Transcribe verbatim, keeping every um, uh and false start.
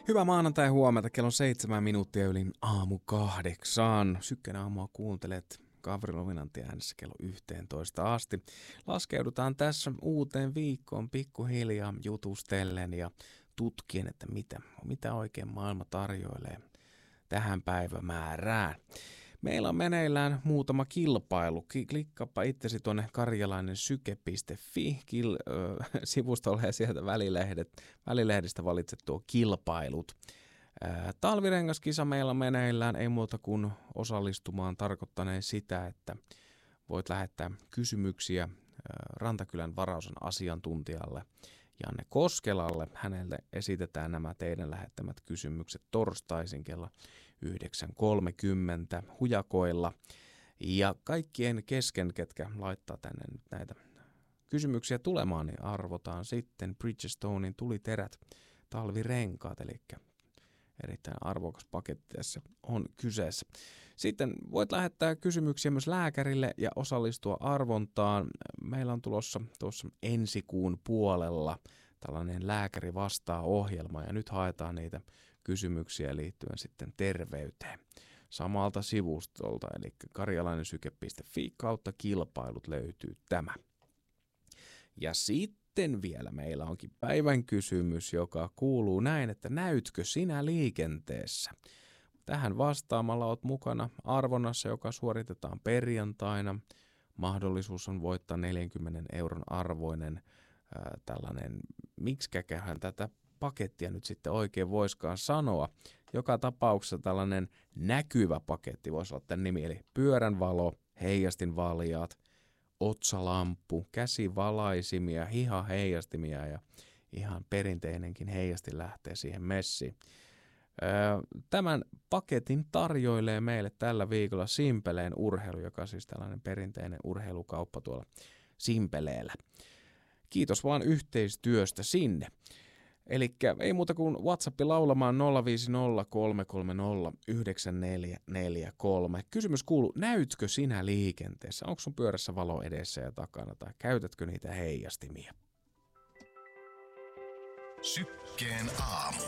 Hyvää maanantai huomenta, kello on seitsemän minuuttia yli aamu kahdeksan. Sykkeen aamua kuuntelet Gavrilovinantin äänessä kello yhteentoista asti. Laskeudutaan tässä uuteen viikkoon pikkuhiljaa jutustellen ja tutkien, että mitä, mitä oikein maailma tarjoilee tähän päivämäärään. Meillä on meneillään muutama kilpailu. Klikkaappa itsesi tuonne karjalainensyke piste fi Kil, äh, sivustolle ja sieltä välilehdet, välilehdistä valitset tuo kilpailut. Äh, talvirengaskisa meillä on meneillään, ei muuta kuin osallistumaan tarkoittaneen sitä, että voit lähettää kysymyksiä äh, Rantakylän varausan asiantuntijalle Janne Koskelalle. Hänelle esitetään nämä teidän lähettämät kysymykset torstaisin kello yhdeksän kolmekymmentä hujakoilla. Ja kaikkien kesken, ketkä laittaa tänne nyt näitä kysymyksiä tulemaan, niin arvotaan sitten Bridgestonein tuliterät talvirenkaat, eli erittäin arvokas paketti tässä on kyseessä. Sitten voit lähettää kysymyksiä myös lääkärille ja osallistua arvontaan. Meillä on tulossa tuossa ensi kuun puolella tällainen lääkäri vastaa -ohjelma ja nyt haetaan niitä kysymyksiä liittyen sitten terveyteen samalta sivustolta, eli karjalainensyke piste fi kautta kilpailut löytyy tämä. Ja sitten vielä meillä onkin päivän kysymys, joka kuuluu näin, että näytkö sinä liikenteessä? Tähän vastaamalla olet mukana arvonnassa, joka suoritetaan perjantaina. Mahdollisuus on voittaa neljänkymmenen euron arvoinen ää, tällainen, miksikäköhän tätä pakettia nyt sitten oikein voiskaan sanoa. Joka tapauksessa tällainen näkyvä paketti voisi olla tämän nimi, eli pyöränvalo, heijastinvaljaat, otsalamppu, käsivalaisimia, hihaheijastimia ja ihan perinteinenkin heijastin lähtee siihen messiin. Tämän paketin tarjoilee meille tällä viikolla Simpeleen urheilu, joka on siis tällainen perinteinen urheilukauppa tuolla Simpeleellä. Kiitos vaan yhteistyöstä sinne. Eli ei muuta kuin WhatsApp laulamaan nolla viisi nolla kolme kolme nolla yhdeksän neljä neljä kolme. Kysymys kuuluu, näytkö sinä liikenteessä? Onko sun pyörässä valo edessä ja takana tai käytätkö niitä heijastimia? Sykkeen aamu.